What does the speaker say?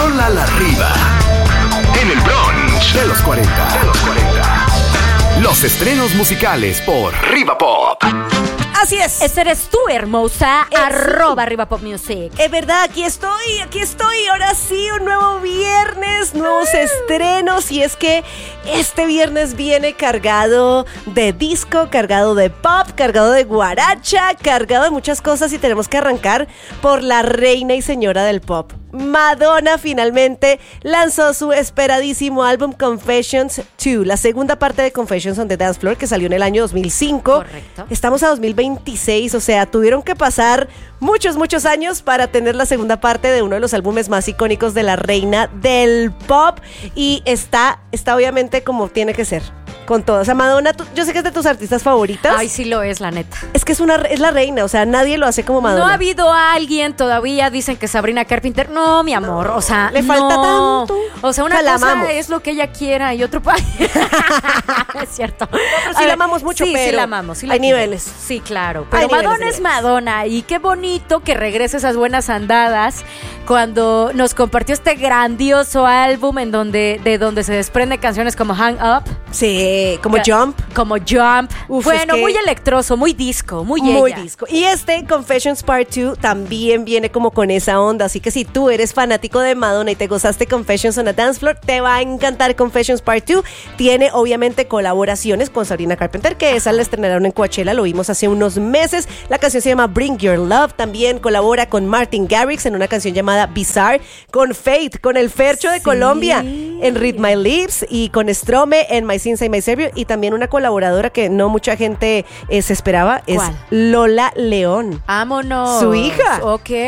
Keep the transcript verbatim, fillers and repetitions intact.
Rola la Riva. En el brunch de los cuarenta. De los cuarenta. Los estrenos musicales por Riva Pop. Así es. Ese eres tú, hermosa. Eh, Arroba sí. Riva Pop Music. Es verdad, aquí estoy, aquí estoy. Ahora sí, un nuevo viernes, nuevos estrenos. Y es que este viernes viene cargado de disco, cargado de pop, cargado de guaracha, cargado de muchas cosas. Y tenemos que arrancar por la reina y señora del pop. Madonna finalmente lanzó su esperadísimo álbum Confessions dos, la segunda parte de Confessions on the Dance Floor, que salió en el año dos mil cinco. Correcto. Estamos a dos mil veintiséis, o sea, tuvieron que pasar muchos, muchos años para tener la segunda parte de uno de los álbumes más icónicos de la reina del pop. Y está, está obviamente como tiene que ser. Con todo. O sea, Madonna, tú, yo sé que es de tus artistas favoritas. Ay, sí lo es, la neta. Es que es una es la reina, o sea, nadie lo hace como Madonna. No ha habido alguien todavía, dicen que Sabrina Carpenter. No, mi amor, no, o sea, le falta no. tanto. O sea, una o sea, cosa la amamos. es lo que ella quiera y otro es cierto. No, pero sí la amamos mucho, sí, pero sí la amamos. Sí la hay quiero. niveles. Sí, claro. Pero Hay Madonna niveles, es Madonna y qué bonito que regrese esas buenas andadas cuando nos compartió este grandioso álbum en donde de donde se desprende canciones como Hang Up. Sí, como que, Jump. Como Jump. Uf, bueno, es que muy electroso, muy disco, muy Muy ella. disco. Y este Confessions Part dos también viene como con esa onda. Así que si tú eres fanático de Madonna y te gozaste Confessions on a Dance Floor, te va a encantar Confessions Part dos. Tiene obviamente colaboraciones con Sabrina Carpenter, que esa la estrenaron en Coachella, lo vimos hace unos meses. La canción se llama Bring Your Love. También colabora con Martin Garrix en una canción llamada Bizarre, con Faith, con el Fercho de Sí. Colombia en Read My Lips, y con Strome en My Sins and My Savior. Y también una colaboradora que no mucha gente eh, se esperaba, es ¿Cuál? Lola León. Vámonos. Su hija. Ok.